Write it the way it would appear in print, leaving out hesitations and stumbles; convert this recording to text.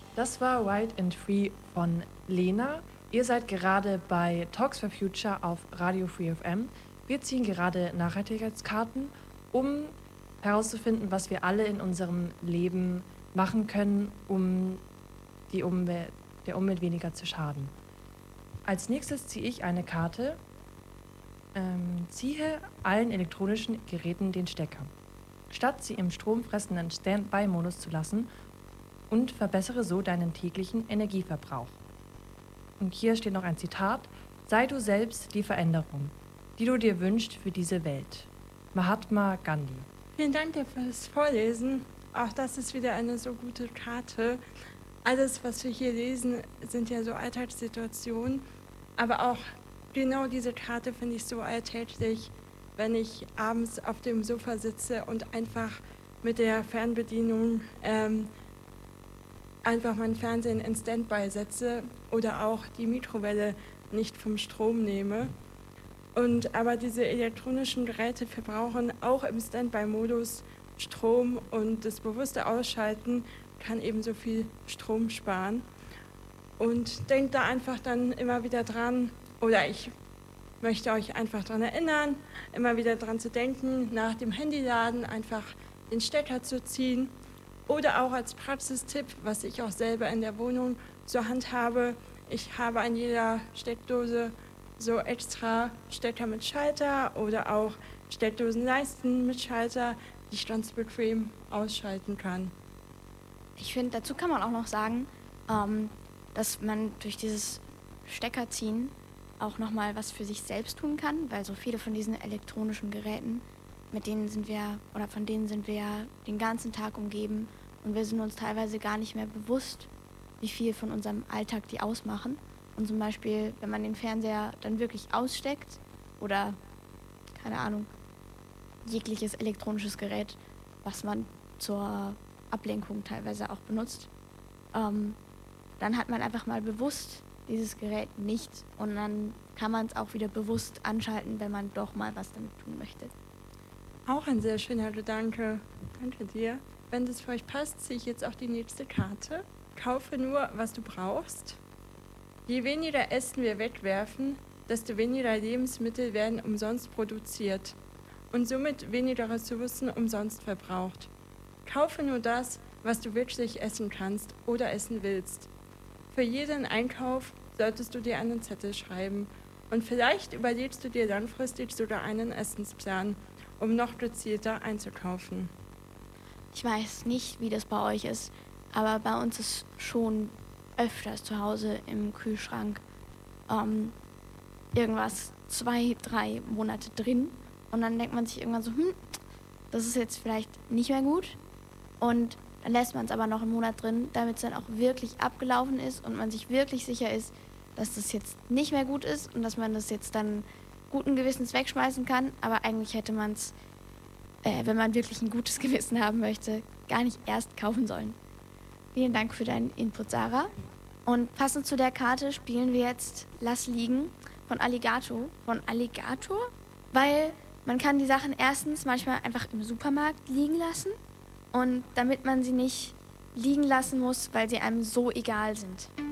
Das war Wild and Free von Lena. Ihr seid gerade bei Talks for Future auf Radio Free FM. Wir ziehen gerade Nachhaltigkeitskarten, um herauszufinden, was wir alle in unserem Leben machen können, um der Umwelt weniger zu schaden. Als nächstes ziehe ich eine Karte, ziehe allen elektronischen Geräten den Stecker, statt sie im stromfressenden Standby-Modus zu lassen, und verbessere so deinen täglichen Energieverbrauch. Und hier steht noch ein Zitat: Sei du selbst die Veränderung, die du dir wünschst für diese Welt. Mahatma Gandhi. Vielen Dank dir fürs Vorlesen. Auch das ist wieder eine so gute Karte. Alles, was wir hier lesen, sind ja so Alltagssituationen. Aber auch genau diese Karte finde ich so alltäglich, wenn ich abends auf dem Sofa sitze und einfach mit der Fernbedienung einfach mein Fernsehen in Standby setze oder auch die Mikrowelle nicht vom Strom nehme. Aber diese elektronischen Geräte verbrauchen auch im Standby-Modus Strom, und das bewusste Ausschalten kann ebenso viel Strom sparen. Und denkt da einfach dann immer wieder dran, oder ich möchte euch einfach daran erinnern, immer wieder dran zu denken, nach dem Handyladen einfach den Stecker zu ziehen. Oder auch als Praxistipp, was ich auch selber in der Wohnung zur Hand habe: Ich habe an jeder Steckdose so extra Stecker mit Schalter oder auch Steckdosenleisten mit Schalter, die ich ganz bequem ausschalten kann. Ich finde, dazu kann man auch noch sagen, dass man durch dieses Steckerziehen auch nochmal was für sich selbst tun kann, weil so viele von diesen elektronischen Geräten, von denen sind wir ja den ganzen Tag umgeben, und wir sind uns teilweise gar nicht mehr bewusst, wie viel von unserem Alltag die ausmachen. Und zum Beispiel, wenn man den Fernseher dann wirklich aussteckt oder, keine Ahnung, jegliches elektronisches Gerät, was man zur Ablenkung teilweise auch benutzt, dann hat man einfach mal bewusst dieses Gerät nicht, und dann kann man es auch wieder bewusst anschalten, wenn man doch mal was damit tun möchte. Auch ein sehr schöner Gedanke. Danke dir. Wenn das für euch passt, ziehe ich jetzt auch die nächste Karte. Kaufe nur, was du brauchst. Je weniger Essen wir wegwerfen, desto weniger Lebensmittel werden umsonst produziert und somit weniger Ressourcen umsonst verbraucht. Kaufe nur das, was du wirklich essen kannst oder essen willst. Für jeden Einkauf solltest du dir einen Zettel schreiben, und vielleicht überlegst du dir langfristig sogar einen Essensplan, um noch gezielter einzukaufen. Ich weiß nicht, wie das bei euch ist, aber bei uns ist schon öfters zu Hause im Kühlschrank irgendwas 2, 3 Monate drin, und dann denkt man sich irgendwann so, das ist jetzt vielleicht nicht mehr gut, und dann lässt man es aber noch einen Monat drin, damit es dann auch wirklich abgelaufen ist und man sich wirklich sicher ist, dass das jetzt nicht mehr gut ist und dass man das jetzt dann guten Gewissens wegschmeißen kann, aber eigentlich hätte man es, wenn man wirklich ein gutes Gewissen haben möchte, gar nicht erst kaufen sollen. Vielen Dank für deinen Input, Sarah. Und passend zu der Karte spielen wir jetzt Lass liegen von Alligator. Von Alligator? Weil man kann die Sachen erstens manchmal einfach im Supermarkt liegen lassen, und damit man sie nicht liegen lassen muss, weil sie einem so egal sind.